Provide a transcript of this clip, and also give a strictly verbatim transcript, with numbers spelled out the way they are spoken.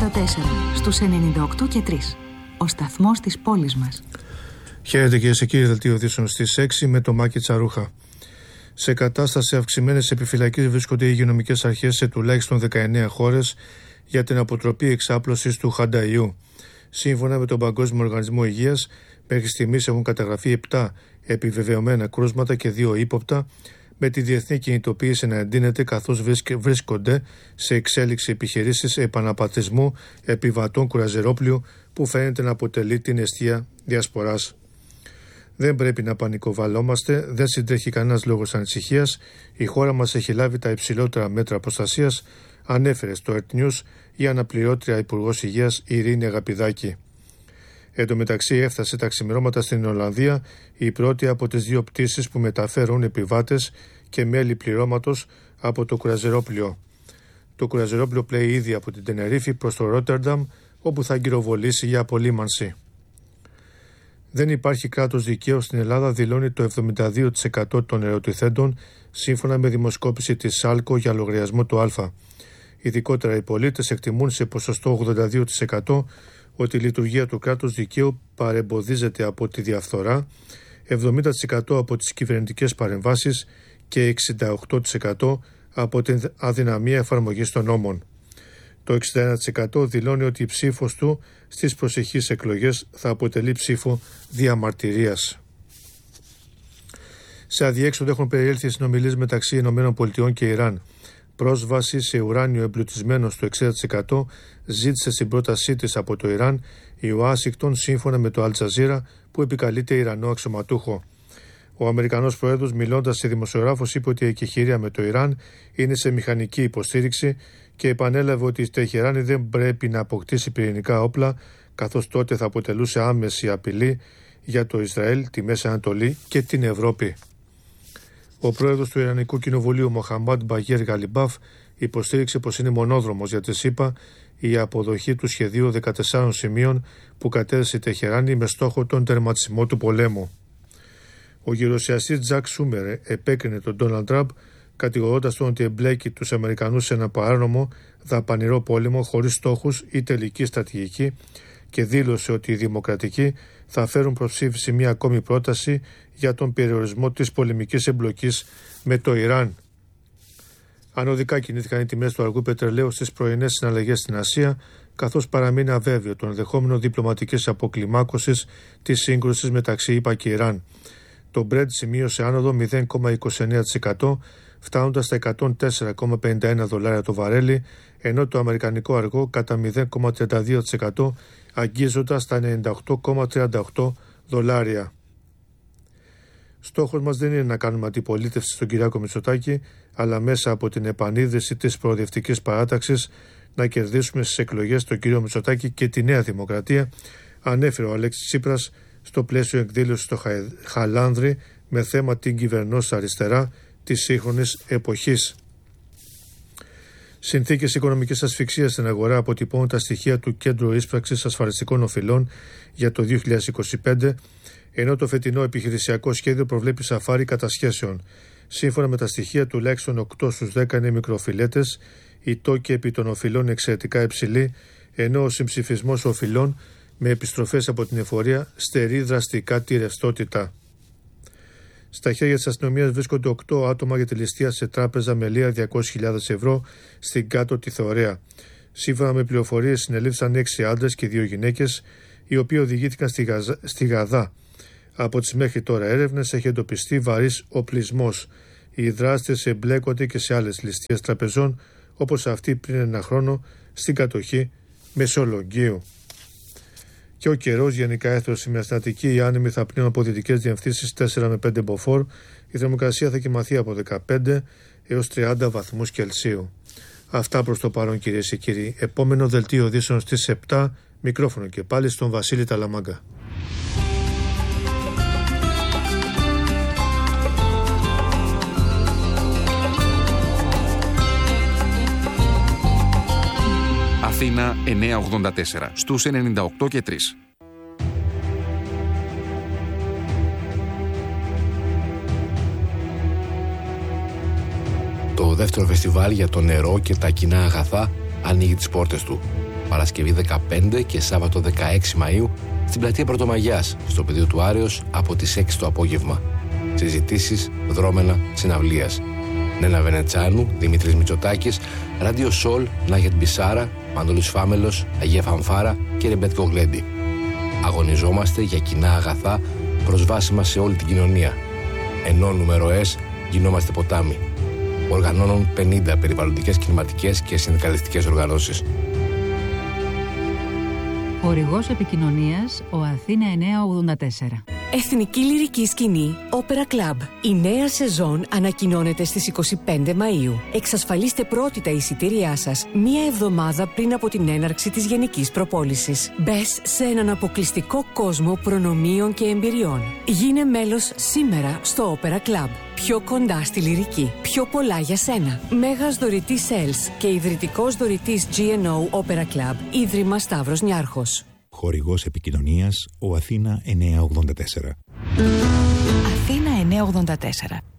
στο τέσσερα, στους ενενήντα οκτώ και τρία. Ο σταθμός της πόλης μας. Χαίρετε κυρίες και κύριοι, δελτίο ειδήσεων στις έξι με το Μάκη Τσαρούχα. Σε κατάσταση αυξημένης επιφυλακής βρίσκονται οι υγειονομικές αρχές σε τουλάχιστον δεκαεννέα χώρες για την αποτροπή εξάπλωσης του χανταϊού. Σύμφωνα με τον Παγκόσμιο Οργανισμό Υγείας, μέχρι στιγμής έχουν καταγραφεί επτά επιβεβαιωμένα κρούσματα και δύο ύποπτα, με τη διεθνή κινητοποίηση να εντείνεται καθώς βρίσκονται σε εξέλιξη επιχειρήσεις επαναπατρισμού επιβατών κουραζερόπλοιου που φαίνεται να αποτελεί την εστία διασποράς. Δεν πρέπει να πανικοβαλόμαστε, δεν συντρέχει κανένας λόγος ανησυχίας. Η χώρα μας έχει λάβει τα υψηλότερα μέτρα προστασίας, ανέφερε στο Earth News η αναπληρώτρια Υπουργός Υγείας Ειρήνη Αγαπηδάκη. Εν τω μεταξύ, έφτασε τα ξημερώματα στην Ολλανδία η πρώτη από τις δύο πτήσεις που μεταφέρουν επιβάτες και μέλη πληρώματος από το κουραζερόπλιο. Το κουραζερόπλιο πλέει ήδη από την Τενερίφη προς το Ρότερνταμ, όπου θα γυροβολήσει για απολύμανση. Δεν υπάρχει κράτος δικαίου στην Ελλάδα, δηλώνει το εβδομήντα δύο τοις εκατό των ερωτηθέντων, σύμφωνα με δημοσκόπηση της ΣΑΛΚΟ για λογαριασμό του Α. Ειδικότερα, οι πολίτες εκτιμούν σε ποσοστό ογδόντα δύο τοις εκατό ότι η λειτουργία του κράτους δικαίου παρεμποδίζεται από τη διαφθορά, εβδομήντα τοις εκατό από τις κυβερνητικές παρεμβάσεις και εξήντα οκτώ τοις εκατό από την αδυναμία εφαρμογής των νόμων. Το εξήντα ένα τοις εκατό δηλώνει ότι η ψήφος του στις προσεχείς εκλογές θα αποτελεί ψήφο διαμαρτυρίας. Σε αδιέξοδο έχουν περιέλθει συνομιλίες μεταξύ ΗΠΑ και Ιράν. Πρόσβαση σε ουράνιο εμπλουτισμένο στο εξήντα τοις εκατό ζήτησε στην πρότασή της από το Ιράν η Ουάσιγκτον, σύμφωνα με το Αλτζαζίρα, που επικαλείται Ιρανό αξιωματούχο. Ο Αμερικανός Πρόεδρος, μιλώντας σε δημοσιογράφους, είπε ότι η εκεχηρία με το Ιράν είναι σε μηχανική υποστήριξη και επανέλαβε ότι η Τεχεράνη δεν πρέπει να αποκτήσει πυρηνικά όπλα, καθώς τότε θα αποτελούσε άμεση απειλή για το Ισραήλ, τη Μέση Ανατολή και την Ευρώπη. Ο πρόεδρος του Ιρανικού Κοινοβουλίου, Μοχαμάντ Μπαγέρ Γαλιμπάφ, υποστήριξε πως είναι μονόδρομος για τη ΣΥΠΑ η αποδοχή του σχεδίου δεκατεσσάρων σημείων που κατέθεσε η Τεχεράνη με στόχο τον τερματισμό του πολέμου. Ο γερουσιαστής Τζακ Σούμερ επέκρινε τον Ντόναλντ Τραμπ, κατηγορώντας τον ότι εμπλέκει τους Αμερικανούς σε ένα παράνομο, δαπανηρό πόλεμο χωρίς στόχους ή τελική στρατηγική, και δήλωσε ότι οι δημοκρατικοί θα φέρουν προς ψήφιση μια ακόμη πρόταση για τον περιορισμό της πολεμικής εμπλοκής με το Ιράν. Ανωδικά κινήθηκαν οι τιμές του αργού πετρελαίου στις πρωινές συναλλαγές στην Ασία, καθώς παραμείνει αβέβαιο το ενδεχόμενο διπλωματικής αποκλιμάκωσης της σύγκρουσης μεταξύ ΗΠΑ και Ιράν. Το Brent σημείωσε άνοδο μηδέν κόμμα είκοσι εννέα τοις εκατό, φτάνοντας στα εκατόν τέσσερα κόμμα πενήντα ένα δολάρια το βαρέλι, ενώ το αμερικανικό αργό κατά μηδέν κόμμα τριάντα δύο τοις εκατό, αγγίζοντας τα ενενήντα οκτώ κόμμα τριάντα οκτώ δολάρια. Στόχος μας δεν είναι να κάνουμε αντιπολίτευση στον Κυριάκο Μητσοτάκη, αλλά μέσα από την επανίδρυση της προοδευτικής παράταξης να κερδίσουμε στις εκλογές τον κύριο Μητσοτάκη και τη Νέα Δημοκρατία, ανέφερε ο Αλέξης Τσίπρας στο πλαίσιο εκδήλωσης στο Χαλάνδρη με θέμα την κυβερνώσα αριστερά της σύγχρονης εποχής. Συνθήκες οικονομικής ασφυξίας στην αγορά αποτυπώνουν τα στοιχεία του Κέντρου Ίσπραξης Ασφαλιστικών Οφειλών για το δύο χιλιάδες είκοσι πέντε, ενώ το φετινό επιχειρησιακό σχέδιο προβλέπει σαφάρι κατασχέσεων. Σύμφωνα με τα στοιχεία, τουλάχιστον οκτώ στους δέκα είναι μικροφιλέτες, η τόκη επί των οφειλών εξαιρετικά υψηλή, ενώ ο συμψηφισμός οφειλών με επιστροφές από την εφορία στερεί δραστικά τη ρευστότητα. Στα χέρια της αστυνομίας βρίσκονται οκτώ άτομα για τη ληστεία σε τράπεζα με λία διακόσιες χιλιάδες ευρώ στην Κάτω τη Θεωρέα. Σύμφωνα με πληροφορίες, συνελήφθησαν έξι άντρες και δύο γυναίκες, οι οποίοι οδηγήθηκαν στη, Γαζα... στη Γαδά. Από τις μέχρι τώρα έρευνες έχει εντοπιστεί βαρύς οπλισμός. Οι δράστες εμπλέκονται και σε άλλες ληστείες τραπεζών, όπως αυτή πριν ένα χρόνο στην κατοχή Μεσολογγίου. Και ο καιρός γενικά έθρωσε με αστατική, οι άνεμοι θα πνέουν από δυτικές διευθύνσεις τέσσερα με πέντε μποφόρ, η θερμοκρασία θα κοιμαθεί από δεκαπέντε έως τριάντα βαθμούς Κελσίου. Αυτά προς το παρόν, κυρίες και κύριοι. Επόμενο δελτίο ειδήσεων στις επτά, μικρόφωνο και πάλι στον Βασίλη Ταλαμάγκα. Αθήνα εννιακόσια ογδόντα τέσσερα, στους ενενήντα οκτώ και τρία. Το δεύτερο φεστιβάλ για το νερό και τα κοινά αγαθά ανοίγει τις πόρτες του. Παρασκευή δεκαπέντε και Σάββατο δεκαέξι Μαΐου στην πλατεία Πρωτομαγιάς, στο πεδίο του Άρεως από τις έξι το απόγευμα. Συζητήσεις, δρόμενα, συναυλίας. Νένα Βενετσάνου, Δημήτρης Μητσοτάκης, Ράντιο Σολ, Νάγετ Μπισάρα, Μανώλης Φάμελος, Αγία Φανφάρα και Ρεμπέτικο Γλέντι. Αγωνιζόμαστε για κοινά αγαθά προσβάσιμα σε όλη την κοινωνία. Ενώνουμε ροές, γινόμαστε ποτάμι. Οργανώνουν πενήντα περιβαλλοντικές, κλιματικές και συνδικαλιστικές οργανώσεις. Χορηγός επικοινωνίας ο Αθήνα εννιακόσια ογδόντα τέσσερα. Εθνική Λυρική Σκηνή Opera Club. Η νέα σεζόν ανακοινώνεται στις είκοσι πέντε Μαΐου. Εξασφαλίστε πρώτη τα εισιτήριά σας μία εβδομάδα πριν από την έναρξη της γενικής προπόλησης. Μπες σε έναν αποκλειστικό κόσμο προνομίων και εμπειριών. Γίνε μέλος σήμερα στο Opera Club. Πιο κοντά στη λυρική. Πιο πολλά για σένα. Μέγας δωρητής Sales και ιδρυτικός δωρητής τζι εν ο Opera Club. Ίδρυμα Σταύρος Νιάρχος. Χορηγός επικοινωνίας ο Αθήνα εννιακόσια ογδόντα τέσσερα. Αθήνα εννιακόσια ογδόντα τέσσερα.